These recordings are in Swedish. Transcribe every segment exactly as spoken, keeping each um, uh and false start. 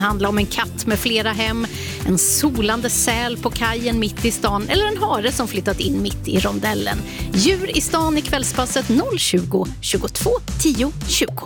Handlar om en katt med flera hem, en solande säl på kajen mitt i stan eller en hare som flyttat in mitt i rondellen. Djur i stan i kvällspasset noll tjugo, tjugotvå, tio, tjugo.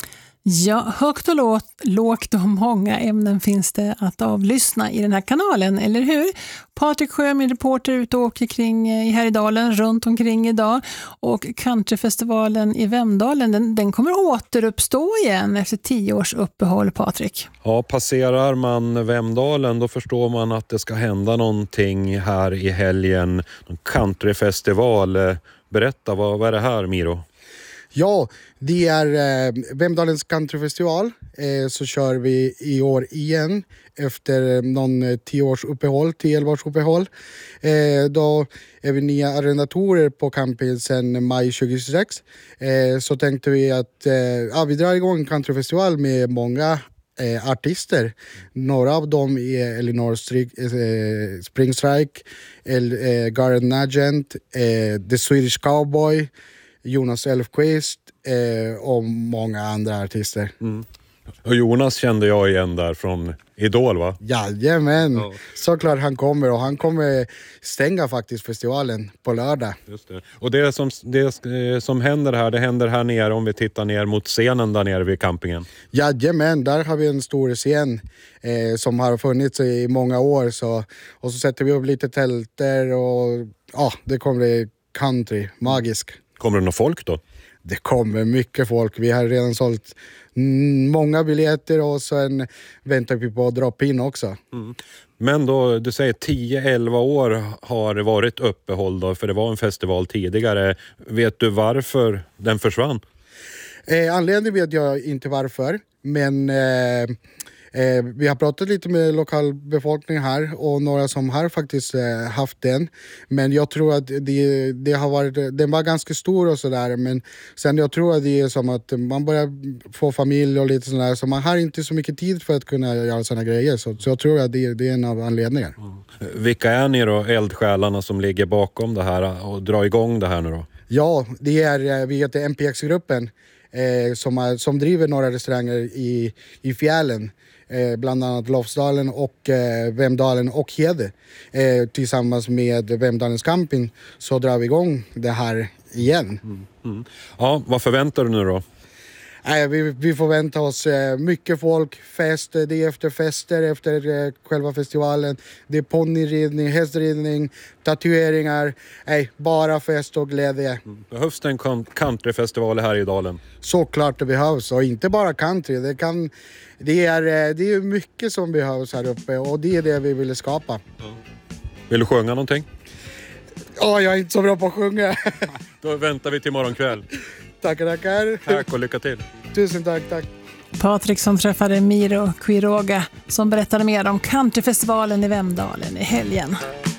Ja, högt och lågt, lågt och många ämnen finns det att avlyssna i den här kanalen, eller hur? Patrik Sjö, min reporter, ute och åker kring i Härjedalen, runt omkring idag. Och countryfestivalen i Vemdalen, den, den kommer återuppstå igen efter tio års uppehåll, Patrik. Ja, passerar man Vemdalen då förstår man att det ska hända någonting här i helgen. En countryfestival. Berätta, vad, vad är det här, Miro? Ja, det är eh, Vemdalens countryfestival. Eh, så kör vi i år igen efter någon eh, tio års uppehåll, tio elva års uppehåll. Eh, då är vi nya arrendatorer på campingen sedan maj tjugohundrasex. Eh, så tänkte vi att eh, ja, vi drar igång en countryfestival med många eh, artister. Några av dem är Elinor Strig, eh, Springstrike, El, eh, Gareth Nugent, eh, The Swedish Cowboy, Jonas Elfqvist eh, och många andra artister. Mm. Och Jonas kände jag igen där från Idol, va? Jajamän, ja. Såklart han kommer, och han kommer stänga faktiskt festivalen på lördag. Just det. Och det som, det som händer här, det händer här nere om vi tittar ner mot scenen där nere vid campingen. Jajamän, där har vi en stor scen eh, som har funnits i många år. Så, och så sätter vi upp lite tälter och ja, det kommer bli country, magisk. Kommer det någon folk då? Det kommer mycket folk. Vi har redan sålt många biljetter och sen väntar vi på drop-in också. Mm. Men då, du säger tio elva år har det varit uppehåll då, för det var en festival tidigare. Vet du varför den försvann? Eh, anledningen vet jag inte varför, men eh, eh, vi har pratat lite med lokalbefolkningen här och några som har faktiskt eh, haft den. Men jag tror att det, det har varit, den var ganska stor och sådär, men sen jag tror att det är som att man börjar få familj och lite sådär, så man har inte så mycket tid för att kunna göra sådana grejer. Så, så jag tror att det, det är en av anledningarna. Mm. Vilka är ni då, eldsjälarna som ligger bakom det här och drar igång det här nu då? Ja, det är, vi heter M P X-gruppen. Eh, som, är, som driver några restauranger i, i fjällen, eh, bland annat Lofsdalen och eh, Vemdalen och Hede. Eh, tillsammans med Vemdalens camping så drar vi igång det här igen. Mm. Mm. Ja, vad förväntar du nu då? Nej, vi, vi får vänta oss eh, mycket folk, fest, det är efter fester efter eh, själva festivalen. Det är ponnyridning, hästridning, tatueringar. Nej, bara fest och glädje. Mm. Behövs det en countryfestival här i dalen? Såklart det behövs, och inte bara country. Det, kan, det, är, det är mycket som behövs här uppe, och det är det vi vill skapa. Ja. Vill du sjunga någonting? Ja, oh, jag är inte så bra på att sjunga. Då väntar vi till morgon kväll. Tackar, tackar. Tack och lycka till. Tusen tack, tack. Patrik som träffade Miro Quiroga som berättade mer om countryfestivalen i Vemdalen i helgen.